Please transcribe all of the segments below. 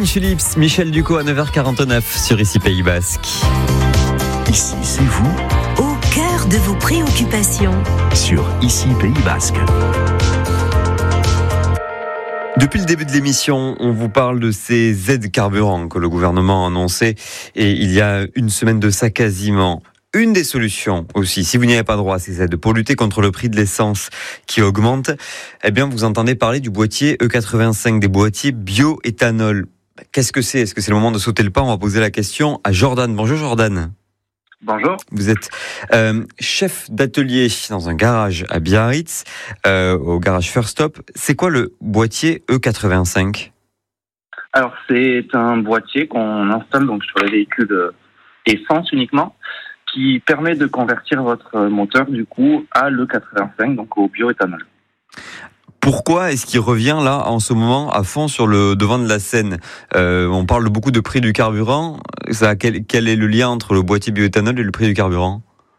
Green Tulips, Michel Ducot à 9h49 sur Ici Pays Basque. Ici, c'est vous, au cœur de vos préoccupations. Sur Ici Pays Basque. Depuis le début de l'émission, on vous parle de ces aides carburant que le gouvernement a annoncées et il y a une semaine de ça quasiment. Une des solutions aussi, si vous n'y avez pas droit à ces aides, pour lutter contre le prix de l'essence qui augmente, eh bien vous entendez parler du boîtier E85, des boîtiers bioéthanol. Qu'est-ce que c'est ? Est-ce que c'est le moment de sauter le pas ? On va poser la question à Jordan. Bonjour Jordan. Bonjour. Vous êtes chef d'atelier dans un garage à Biarritz, au garage First Stop. C'est quoi le boîtier E85 ? Alors c'est un boîtier qu'on installe donc sur les véhicules essence uniquement, qui permet de convertir votre moteur du coup à l'E85, donc au bioéthanol. Pourquoi est-ce qu'il revient là en ce moment à fond sur le devant de la scène ? On parle beaucoup de prix du carburant. Quel est le lien entre le boîtier bioéthanol et le prix du carburant ?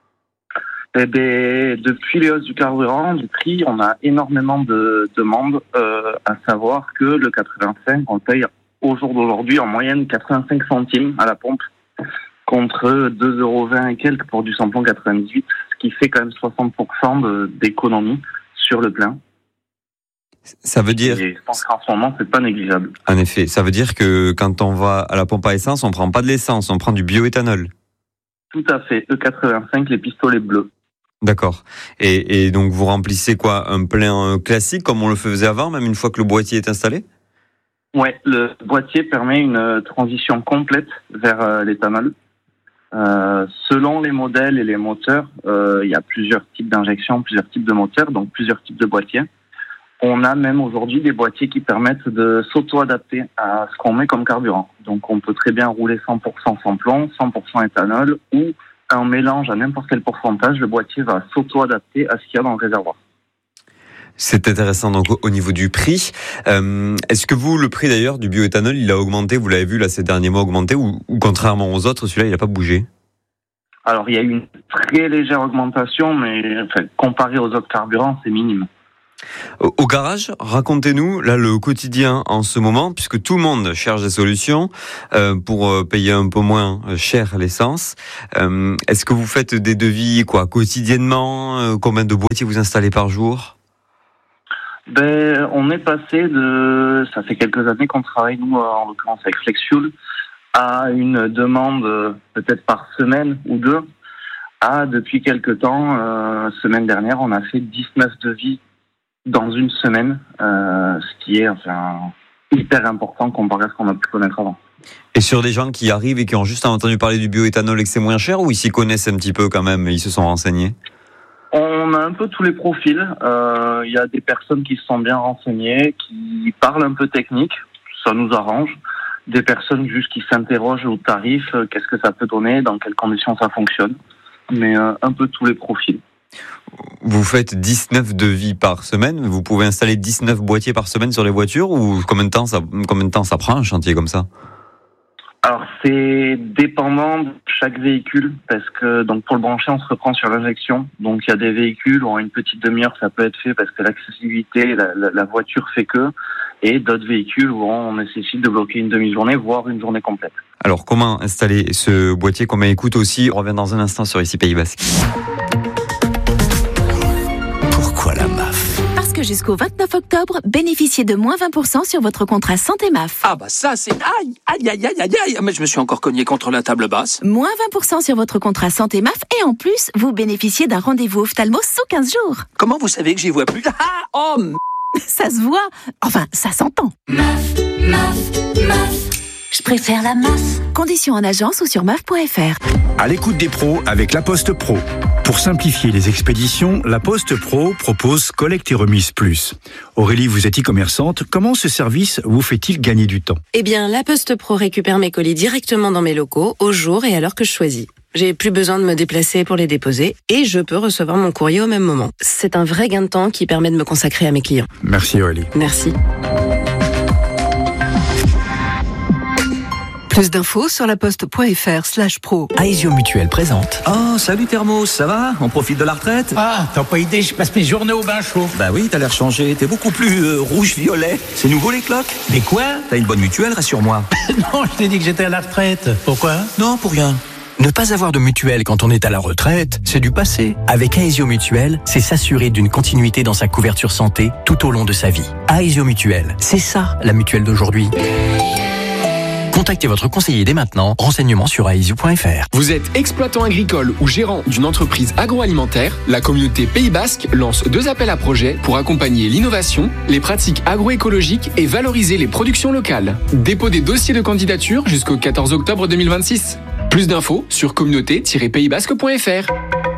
Depuis les hausses du carburant, du prix, on a énormément de demandes, à savoir que le 85, on paye au jour d'aujourd'hui en moyenne 85 centimes à la pompe, contre 2,20 € et quelques pour du samplon 98, ce qui fait quand même 60% d'économie sur le plein. Ça veut dire... Et je pense qu'en ce moment, c'est pas négligeable. En effet, ça veut dire que quand on va à la pompe à essence, on prend pas de l'essence, on prend du bioéthanol. Tout à fait, E85, les pistolets bleus. D'accord. Et donc vous remplissez quoi ? Un plein classique comme on le faisait avant, même une fois que le boîtier est installé ? Ouais, le boîtier permet une transition complète vers l'éthanol. Selon les modèles et les moteurs, il y a plusieurs types d'injections, plusieurs types de moteurs, donc plusieurs types de boîtiers. On a même aujourd'hui des boîtiers qui permettent de s'auto-adapter à ce qu'on met comme carburant. Donc on peut très bien rouler 100% samplon, 100% éthanol ou un mélange à n'importe quel pourcentage. Le boîtier va s'auto-adapter à ce qu'il y a dans le réservoir. C'est intéressant donc au niveau du prix. Est-ce que vous, le prix d'ailleurs du bioéthanol, il a augmenté, vous l'avez vu là ces derniers mois augmenté, ou contrairement aux autres, celui-là il n'a pas bougé ? Alors il y a eu une très légère augmentation, mais comparé aux autres carburants, c'est minime. Au garage, racontez-nous là le quotidien en ce moment, puisque tout le monde cherche des solutions pour payer un peu moins cher l'essence. Est-ce que vous faites des devis quotidiennement ? Combien de boîtiers vous installez par jour ? On est passé ça fait quelques années qu'on travaille, nous, en l'occurrence avec FlexFuel, à une demande peut-être par semaine ou deux, à depuis quelques temps, semaine dernière, on a fait 19 devis dans une semaine, ce qui est hyper important comparé à ce qu'on a pu connaître avant. Et sur des gens qui arrivent et qui ont juste entendu parler du bioéthanol et que c'est moins cher, ou ils s'y connaissent un petit peu quand même, ils se sont renseignés ? On a un peu tous les profils. Il y a des personnes qui se sont bien renseignées, qui parlent un peu technique, ça nous arrange. Des personnes juste qui s'interrogent au tarif, qu'est-ce que ça peut donner, dans quelles conditions ça fonctionne. Mais un peu tous les profils. Vous faites 19 devis par semaine, vous pouvez installer 19 boîtiers par semaine sur les voitures, ou combien de temps ça prend un chantier comme ça ? Alors c'est dépendant de chaque véhicule, parce que donc pour le brancher on se reprend sur l'injection. Donc il y a des véhicules où en une petite demi-heure ça peut être fait parce que l'accessibilité, la voiture fait que, et d'autres véhicules où on nécessite de bloquer une demi-journée, voire une journée complète. Alors comment installer ce boîtier ? Combien il coûte aussi ? On revient dans un instant sur Ici Pays Basque. Pourquoi la MAF ? Parce que jusqu'au 29 octobre, bénéficiez de moins 20% sur votre contrat santé MAF. Ah bah ça c'est... Aïe. Mais je me suis encore cogné contre la table basse. Moins 20% sur votre contrat santé MAF et en plus, vous bénéficiez d'un rendez-vous ophtalmo sous 15 jours. Comment vous savez que j'y vois plus ? Ça se voit. Enfin, ça s'entend. MAF. Je préfère la MAF. Conditions en agence ou sur maf.fr. À l'écoute des pros avec La Poste Pro. Pour simplifier les expéditions, La Poste Pro propose Collecte et Remise Plus. Aurélie, vous êtes e-commerçante. Comment ce service vous fait-il gagner du temps ? Eh bien, La Poste Pro récupère mes colis directement dans mes locaux, au jour et à l'heure que je choisis. J'ai plus besoin de me déplacer pour les déposer et je peux recevoir mon courrier au même moment. C'est un vrai gain de temps qui permet de me consacrer à mes clients. Merci Aurélie. Merci. Plus d'infos sur laposte.fr/pro. Aesio Mutuelle présente. Oh, salut Thermos, ça va? On profite de la retraite? Ah, t'as pas idée, je passe mes journées au bain chaud. Bah oui, t'as l'air changé, t'es beaucoup plus rouge-violet. C'est nouveau les cloques? Mais quoi? T'as une bonne mutuelle, rassure-moi. Non, je t'ai dit que j'étais à la retraite. Pourquoi? Non, pour rien. Ne pas avoir de mutuelle quand on est à la retraite, c'est du passé. Avec Aesio Mutuelle, c'est s'assurer d'une continuité dans sa couverture santé tout au long de sa vie. Aesio Mutuelle, c'est ça la mutuelle d'aujourd'hui. Contactez votre conseiller dès maintenant. Renseignements sur aesio.fr. Vous êtes exploitant agricole ou gérant d'une entreprise agroalimentaire? La communauté Pays Basque lance 2 appels à projets pour accompagner l'innovation, les pratiques agroécologiques et valoriser les productions locales. Dépôt des dossiers de candidature jusqu'au 14 octobre 2026. Plus d'infos sur communauté-paysbasque.fr.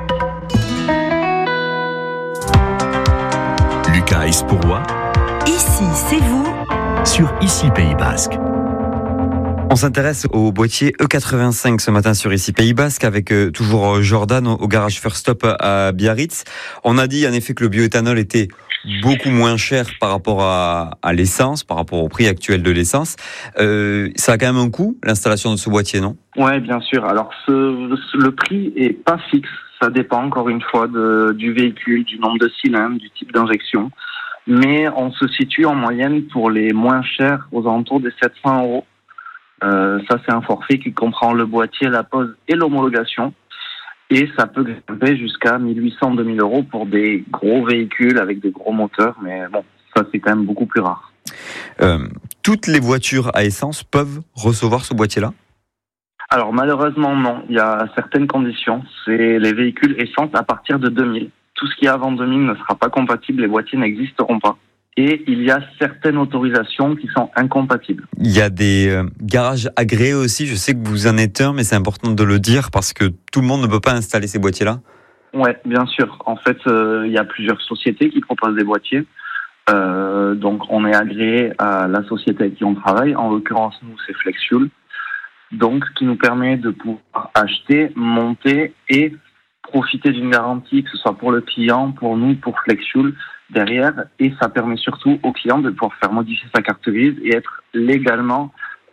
Lucas Espourois. Ici, c'est vous. Sur Ici Pays Basque. On s'intéresse au boîtier E85 ce matin sur Ici Pays Basque avec toujours Jordan au garage First Stop à Biarritz. On a dit en effet que le bioéthanol était beaucoup moins cher par rapport à l'essence, par rapport au prix actuel de l'essence. Ça a quand même un coût, l'installation de ce boîtier, non? Ouais, bien sûr. Alors, le prix est pas fixe. Ça dépend encore une fois du véhicule, du nombre de cylindres, du type d'injection. Mais on se situe en moyenne pour les moins chers aux alentours des 700 €. Ça, c'est un forfait qui comprend le boîtier, la pose et l'homologation. Et ça peut grimper jusqu'à 1800-2000 € pour des gros véhicules avec des gros moteurs. Mais bon, ça, c'est quand même beaucoup plus rare. Toutes les voitures à essence peuvent recevoir ce boîtier-là? Alors, malheureusement, non. Il y a certaines conditions. C'est les véhicules essence à partir de 2000. Tout ce qui est avant 2000 ne sera pas compatible. Les boîtiers n'existeront pas. Et il y a certaines autorisations qui sont incompatibles. Il y a des garages agréés aussi. Je sais que vous en êtes un, mais c'est important de le dire parce que tout le monde ne peut pas installer ces boîtiers-là. Ouais, bien sûr. En fait, il y a plusieurs sociétés qui proposent des boîtiers. Donc, on est agréé à la société avec qui on travaille. En l'occurrence, nous, c'est FlexFuel. Donc, ce qui nous permet de pouvoir acheter, monter et profiter d'une garantie, que ce soit pour le client, pour nous, pour FlexFuel derrière, et ça permet surtout au client de pouvoir faire modifier sa carte grise et être légalement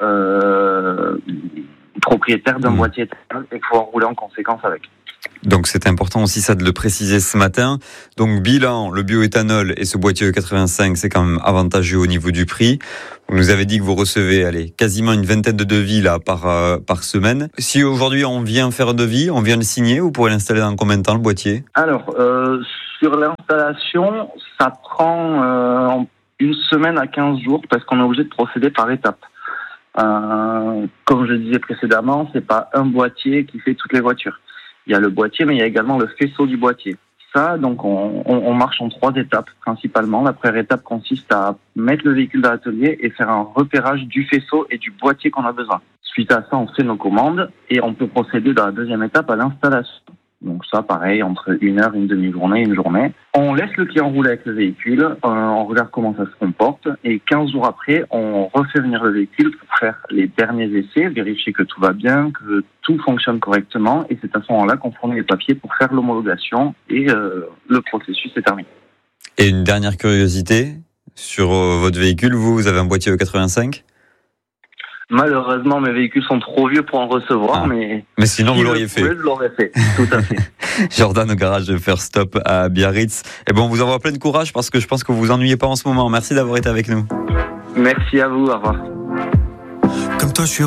propriétaire d'un boîtier et pouvoir rouler en conséquence avec. Donc c'est important aussi ça de le préciser ce matin. Donc bilan, le bioéthanol et ce boîtier E85, c'est quand même avantageux au niveau du prix. Vous nous avez dit que vous recevez quasiment une vingtaine de devis là par semaine. Si aujourd'hui on vient faire un devis, on vient le signer, vous pourrez l'installer dans combien de temps le boîtier? Alors sur l'installation, ça prend une semaine à 15 jours parce qu'on est obligé de procéder par étapes. Comme je le disais précédemment, c'est pas un boîtier qui fait toutes les voitures. Il y a le boîtier, mais il y a également le faisceau du boîtier. Ça, donc, on marche en 3 étapes, principalement. La première étape consiste à mettre le véhicule dans l'atelier et faire un repérage du faisceau et du boîtier qu'on a besoin. Suite à ça, on fait nos commandes et on peut procéder dans la deuxième étape à l'installation. Donc ça, pareil, entre 1 heure, une demi-journée, une journée. On laisse le client rouler avec le véhicule, on regarde comment ça se comporte, et 15 jours après, on refait venir le véhicule pour faire les derniers essais, vérifier que tout va bien, que tout fonctionne correctement, et c'est à ce moment-là qu'on fournit les papiers pour faire l'homologation, et le processus est terminé. Et une dernière curiosité, sur votre véhicule, vous avez un boîtier E85 ? Malheureusement, mes véhicules sont trop vieux pour en recevoir, mais sinon, vous l'auriez fait. Je l'aurais fait, tout à fait. Jordan au garage de First Stop à Biarritz. Et bon, on vous envoie plein de courage parce que je pense que vous vous ennuyez pas en ce moment. Merci d'avoir été avec nous. Merci à vous, au revoir. Comme toi, je suis